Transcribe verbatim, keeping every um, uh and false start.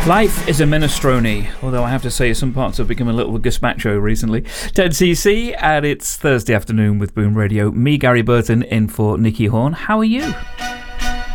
Life is a minestrone, although I have to say some parts have become a little gazpacho recently. ten C C, and it's Thursday afternoon with Boom Radio. Me, Gary Burton, in for Nicky Horn. How are you?